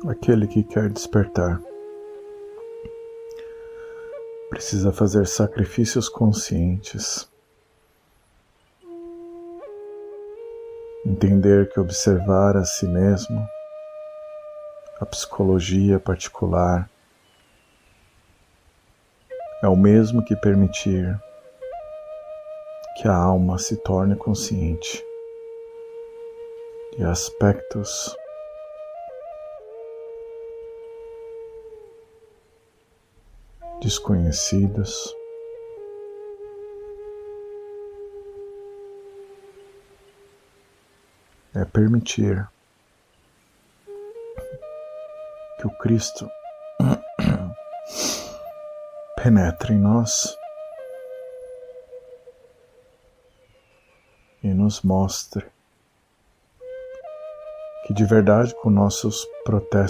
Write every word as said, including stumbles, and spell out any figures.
Aquele que quer despertar precisa fazer sacrifícios conscientes, entender que observar a si mesmo, a psicologia particular, é o mesmo que permitir que a alma se torne consciente de aspectos desconhecidos, é permitir que o Cristo penetre em nós e nos mostre que de verdade com nossos protestos